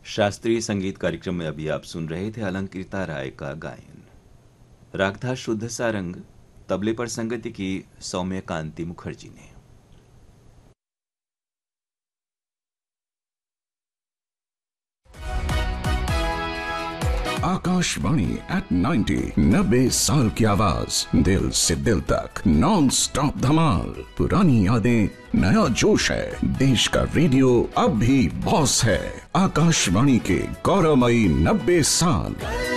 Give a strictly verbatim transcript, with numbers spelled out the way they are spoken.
शास्त्रीय संगीत कार्यक्रम में अभी आप सुन रहे थे अलंकृता राय का गायन। राग था शुद्ध सारंग, तबले पर संगति की सौम्य कांति मुखर्जी ने। आकाशवाणी एट नाइंटी, नब्बे साल की आवाज, दिल से दिल तक नॉन स्टॉप धमाल। पुरानी यादें, नया जोश है, देश का रेडियो अब भी बॉस है। आकाशवाणी के गौरवमयी नब्बे साल।